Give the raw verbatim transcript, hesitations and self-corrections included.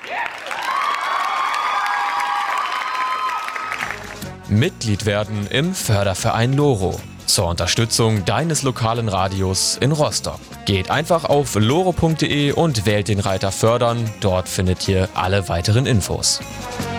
Mitglied werden im Förderverein Loro zur Unterstützung deines lokalen Radios in Rostock. Geht einfach auf loro punkt de und wählt den Reiter Fördern. Dort findet ihr alle weiteren Infos.